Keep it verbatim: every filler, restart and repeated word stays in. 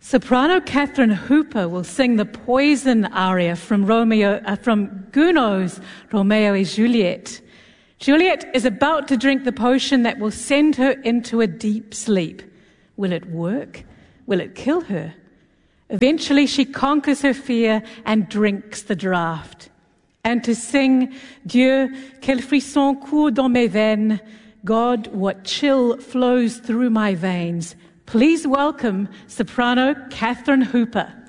Soprano Catherine Hooper will sing the Poison aria from Romeo, uh, from Gounod's Romeo et Juliet. Juliet is about to drink the potion that will send her into a deep sleep. Will it work? Will it kill her? Eventually she conquers her fear and drinks the draught. And to sing, Dieu, quel frisson court dans mes veines, God, what chill flows through my veins. Please welcome soprano Catherine Hooper.